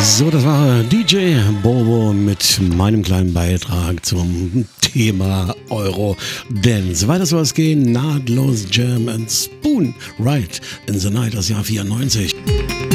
So, das war DJ Bobo mit meinem kleinen Beitrag zum Thema Eurodance. Weiter soll es gehen, nahtlos Jam and Spoon, Right in the Night, das Jahr 94.